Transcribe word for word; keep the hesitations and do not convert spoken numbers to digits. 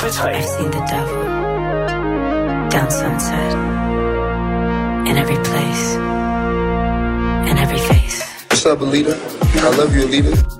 P tre. I've seen the devil down sunset, in every place, in every face. What's up, Alita? I love you, Alita.